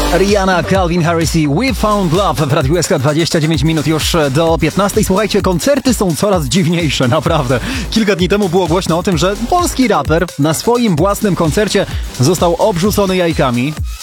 Rihanna, Calvin Harris i We Found Love w Radiu SK. 29 minut już do 15. Słuchajcie, koncerty są coraz dziwniejsze, naprawdę. Kilka dni temu było głośno o tym, że polski raper na swoim własnym koncercie został obrzucony jajkami.